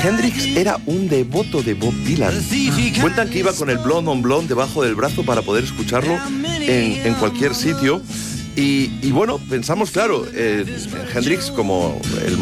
Hendrix era un devoto de Bob Dylan. Cuentan que iba con el Blonde on Blonde debajo del brazo para poder escucharlo en cualquier sitio. Y bueno, pensamos, claro, Hendrix como el